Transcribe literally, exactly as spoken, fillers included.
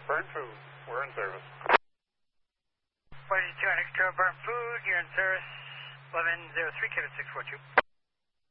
Burn food. We're in service. forty-two on extra burn food. You're in service. eleven oh three, Kevin six four two.